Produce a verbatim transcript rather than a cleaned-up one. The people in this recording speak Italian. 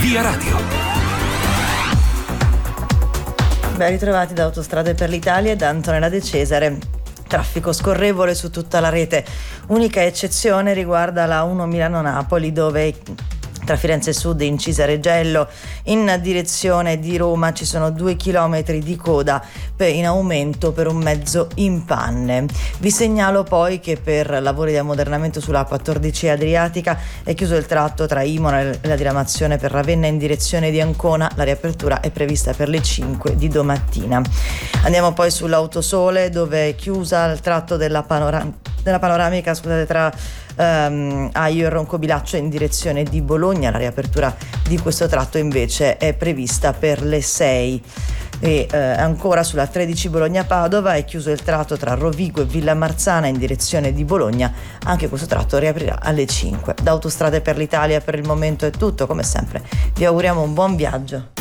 Via Radio. Ben ritrovati da Autostrade per l'Italia e da Antonella De Cesare. Traffico scorrevole su tutta la rete. Unica eccezione riguarda la uno Milano-Napoli, dove tra Firenze Sud e Incisa Reggello in direzione di Roma ci sono due chilometri di coda in aumento per un mezzo in panne. Vi segnalo poi che per lavori di ammodernamento sulla quattordici Adriatica è chiuso il tratto tra Imola e la diramazione per Ravenna in direzione di Ancona. La riapertura è prevista per le cinque di domattina. Andiamo poi sull'Autosole, dove è chiusa il tratto della, panora- della panoramica scusate, tra Um, Aio e Roncobilaccio in direzione di Bologna. La riapertura di questo tratto invece è prevista per le sei. E eh, ancora sulla tredici Bologna-Padova è chiuso il tratto tra Rovigo e Villa Marzana in direzione di Bologna. Anche questo tratto riaprirà alle cinque. Da Autostrade per l'Italia per il momento è tutto. Come sempre vi auguriamo un buon viaggio.